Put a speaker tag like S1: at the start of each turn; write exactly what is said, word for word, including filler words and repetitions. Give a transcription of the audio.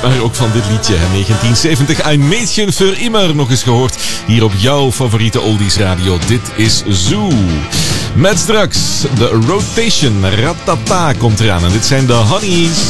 S1: maar ook van dit liedje. negentien zeventig, Ein Mädchen für immer, nog eens gehoord. Hier op jouw favoriete oldies radio. Dit is Zoo. Met straks de Rotation. Ratata komt eraan. En dit zijn de Honeys.